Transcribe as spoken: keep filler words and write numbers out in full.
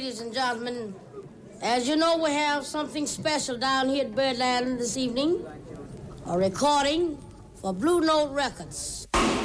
ladies and gentlemen, as you know, we have something special down here at Birdland this evening, a recording for Blue Note Records.